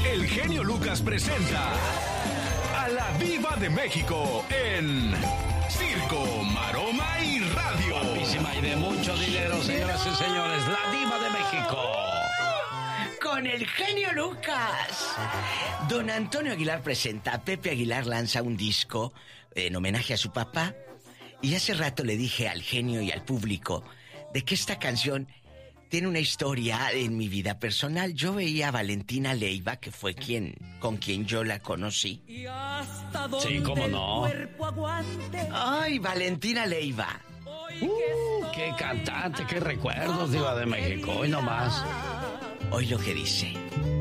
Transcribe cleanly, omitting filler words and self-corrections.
El genio Lucas presenta a la Diva de México en Circo, Maroma y Radio. Guapísima y de mucho dinero, señoras y señores, la Diva de México. Con el genio Lucas. Don Antonio Aguilar presenta. Pepe Aguilar lanza un disco en homenaje a su papá. Y hace rato le dije al genio y al público de que esta canción tiene una historia en mi vida personal. Yo veía a Valentina Leiva, que fue con quien yo la conocí. Sí, cómo no. Ay, Valentina Leiva. Qué cantante, qué recuerdos, Diva de México. Hoy nomás. Hoy lo que dice.